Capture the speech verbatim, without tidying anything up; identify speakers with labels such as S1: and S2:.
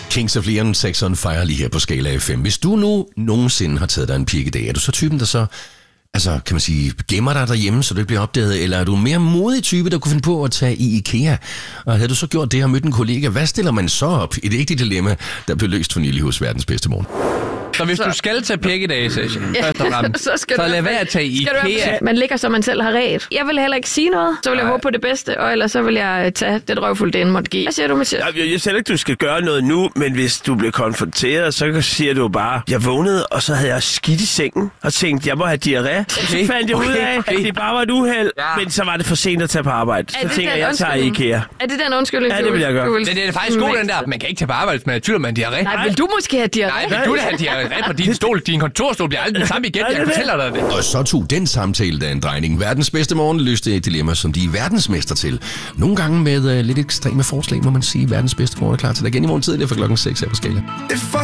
S1: Kings of Leon, Sex on Fire lige her på Skala F M. Hvis du nu nogensinde har taget dig en pik i dag, er du så typen, der så, altså kan man sige, gemmer dig derhjemme, så du ikke bliver opdaget, eller er du en mere modig type, der kunne finde på at tage i IKEA? Og havde du så gjort det og mødt en kollega, hvad stiller man så op? Et ægte dilemma, der blev løst for nylig hos verdens bedste morgen.
S2: Så hvis så. du skal tage pik i dag, Sasha, ja, først og fremmest, så, så lad være at tage i IKEA.
S3: Man ligger, som man selv har ret. Jeg vil heller ikke sige noget, så vil jeg Nej. håbe på det bedste, og ellers så vil jeg tage det røvfuldt, det end måtte give. Hvad siger du, Mathias?
S4: Jeg, jeg siger ikke, du skal gøre noget nu, men hvis du bliver konfronteret, så siger du bare, jeg vågnede, og så havde jeg skidt i sengen, og tænkte, jeg må have diarré. Okay. Så fandt jeg okay. ud af, at det bare var et uheld, ja. men så var det for sent at tage på arbejde. Så tænker jeg, jeg tager i IKEA.
S3: Er det den undskyldning?
S4: Ja, det vil jeg gøre.
S2: Men det er faktisk god, den der. Man kan ikke tage på arbejde, hvis man er tvivl, man har diarré.
S3: Nej, vil du måske have diarré?
S2: Nej, vil du da have diarré på din stol? Din kontorstol bliver aldrig den samme igen, jeg fortæller dig det.
S1: Og så tog den samtale der en drejning. Verdens bedste morgen løste et dilemma, som de er verdensmester til. Nogle gange med uh, lidt ekstreme forslag, må man sige. Verdens bedste morgen er klar til dig igen i morgen tidligere fra klokken seks her på Skala.